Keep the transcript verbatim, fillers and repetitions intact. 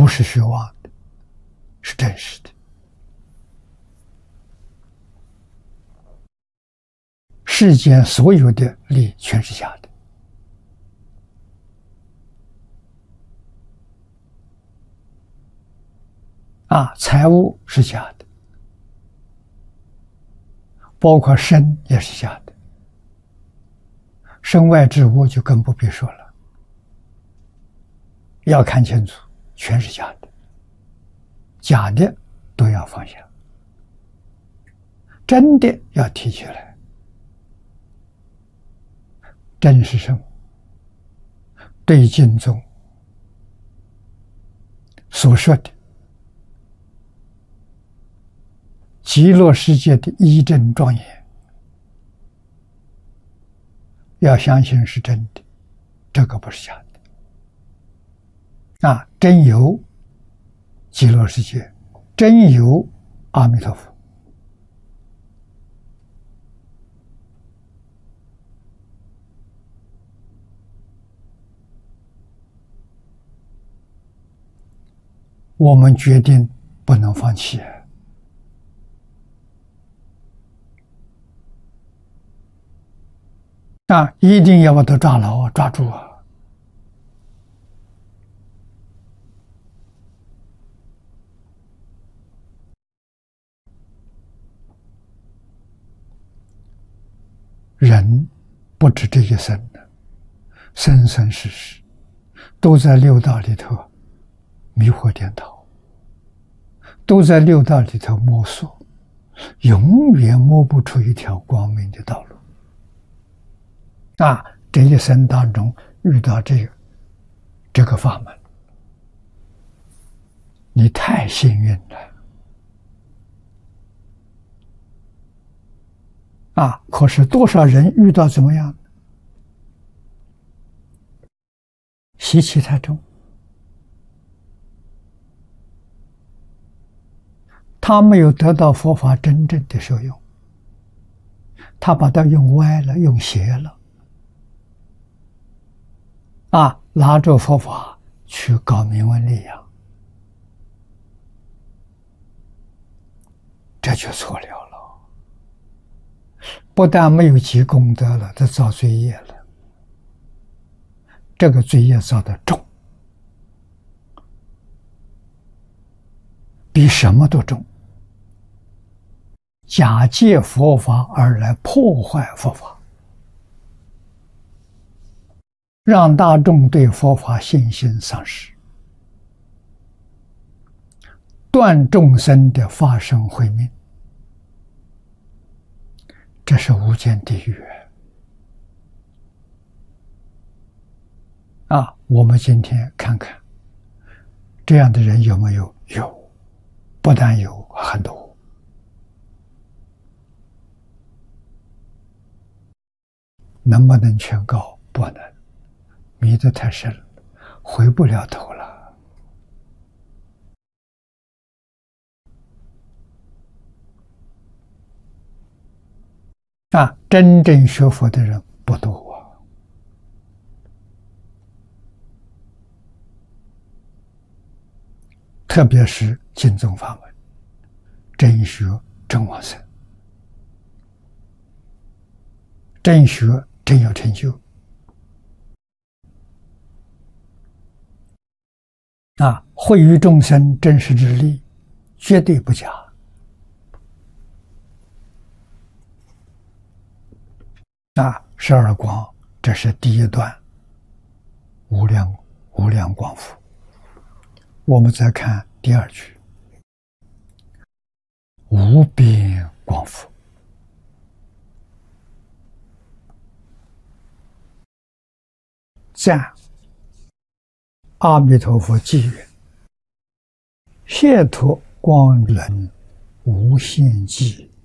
是虚妄的，是真实的。世间所有的利全是假的。啊，财物是假的，包括身也是假的，身外之物就更不必说了。要看清楚，全是假的，假的都要放下，真的要提起来。真是什么？对经中所说的极乐世界的一真庄严，要相信是真的，这个不是假的。啊，真有极乐世界，真有阿弥陀佛。我们决定不能放弃。啊，一定要把它抓牢，抓住啊！人不止这一生的，生生世世都在六道里头迷惑颠倒，都在六道里头摸索，永远摸不出一条光明的道路。啊，这一生当中遇到这个这个法门，你太幸运了。啊，可是多少人遇到怎么样？习气太重，他没有得到佛法真正的受用，他把它用歪了，用邪了。啊，拿着佛法去搞名闻利养，这就错了了。不但没有积功德了，这造罪业了。这个罪业造得重，比什么都重。假借佛法而来破坏佛法，让大众对佛法信心丧失，断众生的发生慧命，这是无间地狱啊！我们今天看看这样的人有没有？有，不但有，很多。能不能劝告？不能，迷得太深了，回不了头了。啊，真正学佛的人不多啊。特别是净宗法门，真学真往生，真学真有成就。啊，惠于众生真实之力，绝对不假。啊，十二光，这是第一段无量无量光福。我们再看第二句，无边光福。赞阿弥陀佛偈云：解脱光轮无限际，